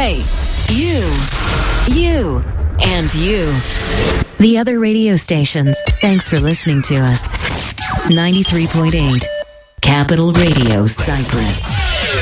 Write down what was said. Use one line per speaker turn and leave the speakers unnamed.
Hey, you, and you. The other radio stations, thanks for listening to us. 93.8 Capital Radio Cyprus.